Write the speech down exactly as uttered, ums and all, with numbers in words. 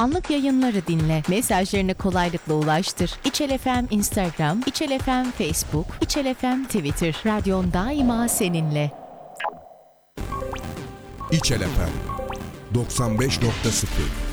Anlık yayınları dinle. Mesajlarını kolaylıkla ulaştır. İçel F M Instagram, İçel F M Facebook, İçel F M Twitter. Radyon daima seninle. İçel F M doksan beş nokta sıfır